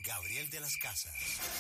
Gabriel de las Casas.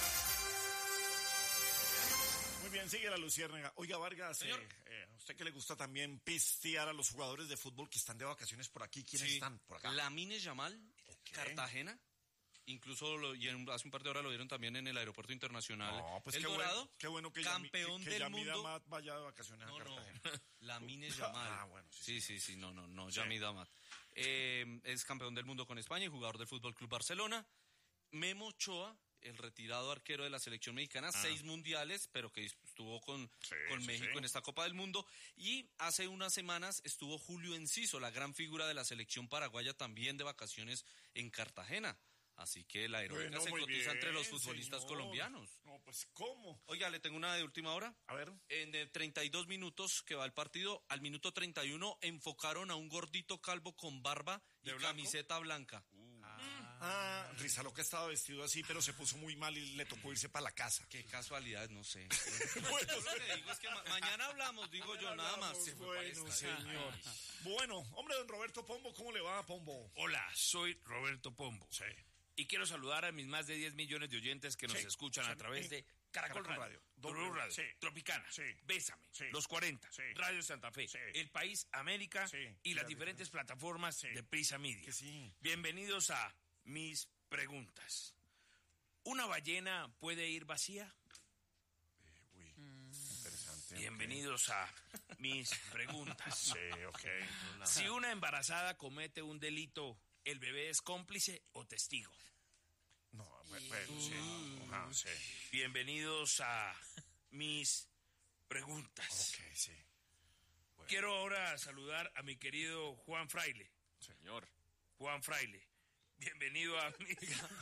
Muy bien, sigue la luciérnaga. Oiga, Vargas, señor, ¿a usted que le gusta también pistear a los jugadores de fútbol que están de vacaciones por aquí? ¿Quiénes están por acá? Lamine Yamal, Cartagena. Incluso hace un par de horas lo dieron también en el aeropuerto internacional. No, pues El qué Dorado, qué bueno que campeón del Yamid mundo. Amat vaya de vacaciones a Cartagena. Lamine Yamal. Ah, bueno, sí. No, Yamid Amat. Es campeón del mundo con España y jugador del Fútbol Club Barcelona. Memo Ochoa, el retirado arquero de la selección mexicana, 6 mundiales, pero que estuvo con México en esta Copa del Mundo. Y hace unas semanas estuvo Julio Enciso, la gran figura de la selección paraguaya, también de vacaciones en Cartagena. Así que la heroica se cotiza entre los futbolistas colombianos. No, pues, ¿cómo? Oiga, le tengo una de última hora. A ver. En 32 minutos que va el partido, al minuto 31 enfocaron a un gordito calvo con barba y camiseta blanca. Rizaloca estaba vestido así, pero se puso muy mal y le tocó irse para la casa. Qué casualidad, no sé. Bueno, Yo lo que digo es que mañana hablamos, digo yo, nada más. Bueno, señor. Bueno, hombre, don Roberto Pombo, ¿cómo le va, Pombo? Hola, soy Roberto Pombo. Sí. Y quiero saludar a mis más de 10 millones de oyentes que nos escuchan a través de Caracol Radio, W Radio, Tropicana, Bésame, Los 40, Radio Santa Fe, El País, América y las diferentes plataformas de Prisa Media. Bienvenidos a Mis Preguntas. ¿Una ballena puede ir vacía? Interesante. Bienvenidos a Mis Preguntas. Si una embarazada comete un delito, ¿el bebé es cómplice o testigo? No, bueno, sí. Bienvenidos a Mis Preguntas. Bueno. Quiero ahora saludar a mi querido Juan Fraile. Señor. Juan Fraile. Bienvenido a Mis...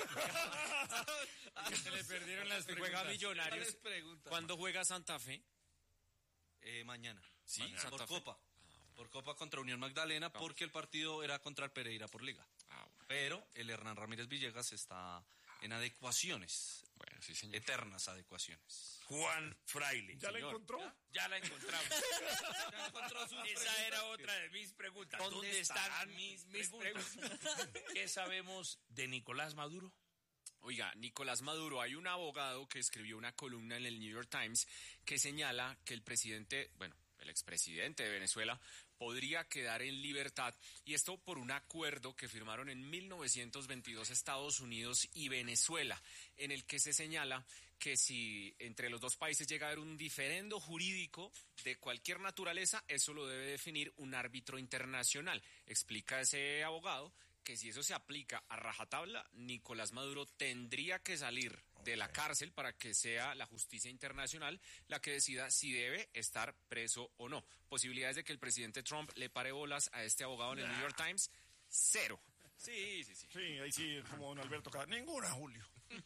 Se le perdieron las preguntas. Juega Millonarios. ¿Cuándo juega Santa Fe? Mañana. Sí, mañana. Santa Por Fe. Copa. Por Copa contra Unión Magdalena, porque el partido era contra el Pereira por Liga. Bueno. Pero el Hernán Ramírez Villegas está en adecuaciones. Bueno, sí, señor. Eternas adecuaciones. Juan Fraile. ¿Ya la encontró? Ya la encontramos. Ya encontró sus Esa era otra de mis preguntas. ¿Dónde están mis preguntas? ¿Qué sabemos de Nicolás Maduro? Oiga, Nicolás Maduro, hay un abogado que escribió una columna en el New York Times que señala que el expresidente de Venezuela podría quedar en libertad, y esto por un acuerdo que firmaron en 1922 Estados Unidos y Venezuela, en el que se señala que si entre los dos países llega a haber un diferendo jurídico de cualquier naturaleza, eso lo debe definir un árbitro internacional. Explica ese abogado que si eso se aplica a rajatabla, Nicolás Maduro tendría que salir de la cárcel para que sea la justicia internacional la que decida si debe estar preso o no. Posibilidades de que el presidente Trump le pare bolas a este abogado en el New York Times, 0. Sí. Sí, ahí sí, como don Alberto Cada. Ninguna, Julio.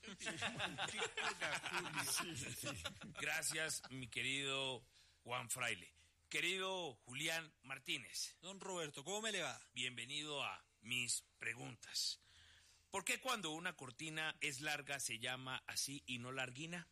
Gracias, mi querido Juan Fraile. Querido Julián Martínez. Don Roberto, ¿cómo me le va? Bienvenido a Mis Preguntas. ¿Por qué cuando una cortina es larga se llama así y no larguina?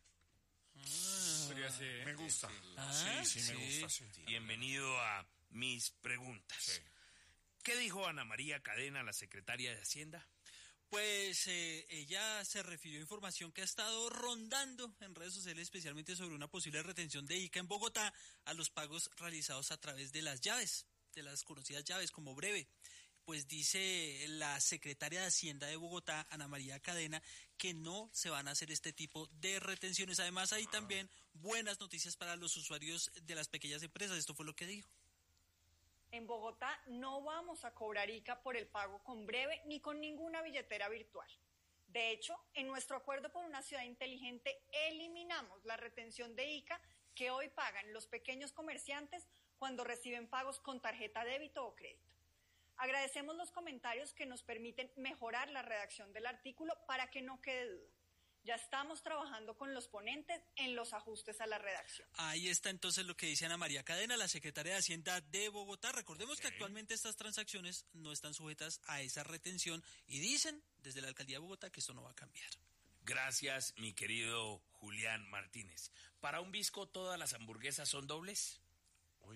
Me gusta. Me gusta. Bienvenido a Mis Preguntas. ¿Qué dijo Ana María Cadena, la secretaria de Hacienda? Pues ella se refirió a información que ha estado rondando en redes sociales, especialmente sobre una posible retención de ICA en Bogotá a los pagos realizados a través de las llaves, de las conocidas llaves como breve. Pues dice la secretaria de Hacienda de Bogotá, Ana María Cadena, que no se van a hacer este tipo de retenciones. Además, hay también buenas noticias para los usuarios de las pequeñas empresas. Esto fue lo que dijo. En Bogotá no vamos a cobrar ICA por el pago con breve ni con ninguna billetera virtual. De hecho, en nuestro acuerdo por una ciudad inteligente eliminamos la retención de ICA que hoy pagan los pequeños comerciantes cuando reciben pagos con tarjeta débito o crédito. Agradecemos los comentarios que nos permiten mejorar la redacción del artículo para que no quede duda. Ya estamos trabajando con los ponentes en los ajustes a la redacción. Ahí está entonces lo que dice Ana María Cadena, la secretaria de Hacienda de Bogotá. Recordemos que actualmente estas transacciones no están sujetas a esa retención y dicen desde la Alcaldía de Bogotá que esto no va a cambiar. Gracias, mi querido Julián Martínez. ¿Para un Visco todas las hamburguesas son dobles?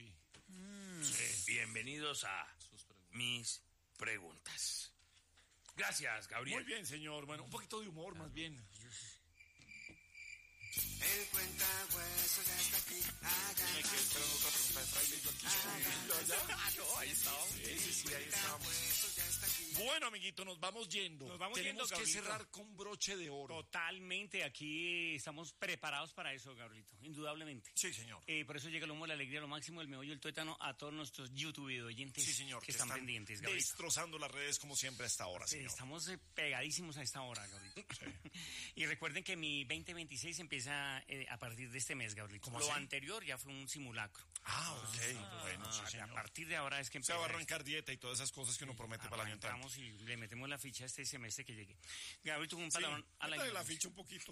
Bienvenidos a Mis Preguntas. Gracias, Gabriel. Muy bien, señor. Bueno, un poquito de humor, más bien. El cuentahuesos ya está aquí. Me quedé esperando otra pregunta de Fraile. Ahí estábamos. Sí, ahí estábamos. Bueno, amiguito, nos vamos yendo. Tenemos que cerrar con broche de oro. Totalmente, aquí estamos preparados para eso, Gabrielito, indudablemente. Sí, señor. Por eso llega el humo, la alegría, lo máximo, el meollo, el tuétano, a todos nuestros YouTube oyentes sí, señor, que están pendientes, Gabrielito. Destrozando las redes como siempre a esta hora, señor. Estamos pegadísimos a esta hora, Gabrielito. Sí. Y recuerden que mi 2026 empieza a partir de este mes, Gabrielito. Lo anterior ya fue un simulacro. Ok. Bueno, sí, señor. A partir de ahora es que empieza. Se va a arrancar dieta y todas esas cosas que uno promete para el año entrante. Y le metemos la ficha este semestre que llegue. Gabrielito, un palabra a la la ficha un poquito.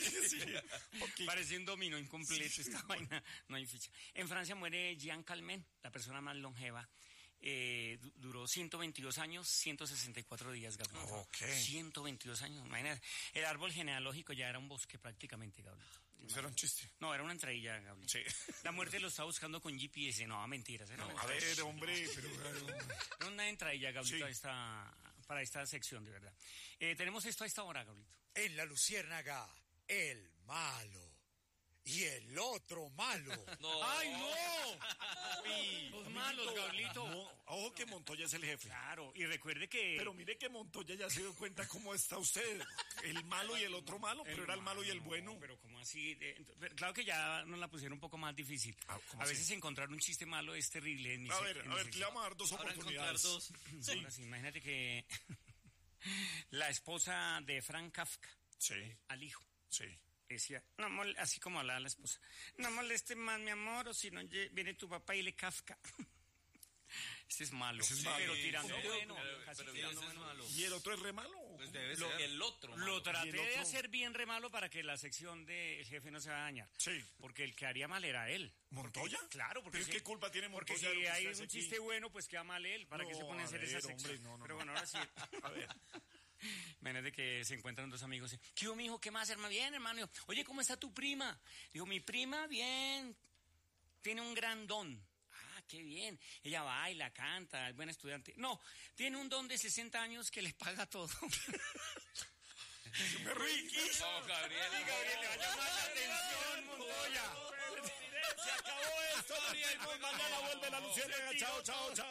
Parece un dominó incompleto esta vaina. No hay ficha. En Francia muere Jean Calment, la persona más longeva. Duró 122 años, 164 días, Gabrielito. Okay. 122 años, imagínate. El árbol genealógico ya era un bosque prácticamente, Gabrielito. ¿Eso era un chiste? No, era una entradilla, Gabriel. Sí. La muerte lo estaba buscando con GPS. No, mentiras. A ver, hombre, pero... Era una entradilla, Gabrielito, para esta sección, de verdad. Tenemos esto a esta hora, Gabrielito. En la Luciérnaga, el malo. Y el otro malo. No. ¡Ay, no! Los malos, Gabrielito. Ojo que Montoya es el jefe. Claro, y recuerde que... Pero mire que Montoya ya se dio cuenta cómo está usted. El malo y el otro malo, pero era el malo y el bueno. Pero ¿cómo así? Claro que ya nos la pusieron un poco más difícil. A veces encontrar un chiste malo es terrible. A ver, le vamos a dar dos oportunidades. Sí. Ahora sí, imagínate que la esposa de Frank Kafka, al hijo, decía, no así como hablaba la esposa, no moleste más, mi amor, o si no viene tu papá y le Kafka. Este es malo, pero tirando bueno, casi tirando bueno. ¿Y el otro es re malo? Pues debe ser el otro malo. Lo traté de hacer bien re malo para que la sección del jefe no se va a dañar. Sí. Porque el que haría mal era él. ¿Montoya? Claro, porque... ¿Pero qué culpa tiene Montoya? Porque si hay un chiste bueno, pues queda mal él. ¿Para qué se pone a hacer esa sección? Pero bueno, ahora sí. A ver. Imagínate que se encuentran dos amigos. ¿Qué hubo, mijo? ¿Qué más, hermano? Bien, hermano. Oye, ¿cómo está tu prima? Dijo, mi prima, bien. Tiene un gran don. Ah, qué bien. Ella baila, canta, es buena estudiante. No, tiene un don de 60 años que le paga todo. Me reí. No, Gabriel, le va a llamar la atención, Montoya. Se acabó esto, Gabriel. Mañana vuelve la Luciérnaga. Chao, chao, chao.